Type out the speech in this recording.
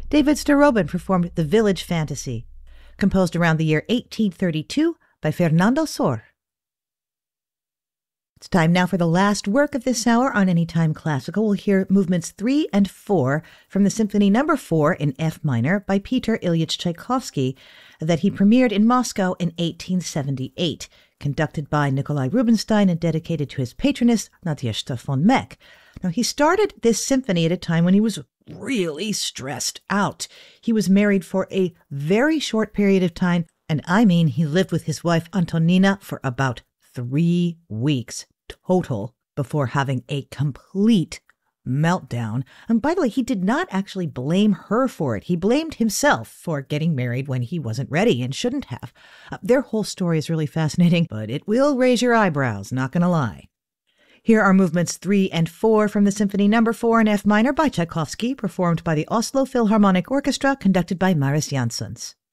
David Starobin performed The Village Fantasy, composed around the year 1832 by Fernando Sor. It's time now for the last work of this hour on Anytime Classical. We'll hear movements 3 and 4 from the Symphony No. 4 in F minor by Peter Ilyich Tchaikovsky that he premiered in Moscow in 1878, conducted by Nikolai Rubinstein and dedicated to his patroness, Nadezhda von Meck. Now, he started this symphony at a time when he was really stressed out. He was married for a very short period of time, and I mean he lived with his wife Antonina for about 3 weeks total before having a complete meltdown. And by the way, he did not actually blame her for it. He blamed himself for getting married when he wasn't ready and shouldn't have. Their whole story is really fascinating, but it will raise your eyebrows, not gonna lie. Here are movements 3 and 4 from the Symphony No. 4 in F minor by Tchaikovsky, performed by the Oslo Philharmonic Orchestra, conducted by Mariss Jansons.